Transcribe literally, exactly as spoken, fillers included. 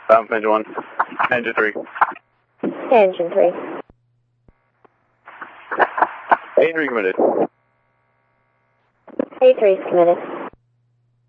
Um, engine one. Engine three. Engine three. A three committed. A three is committed.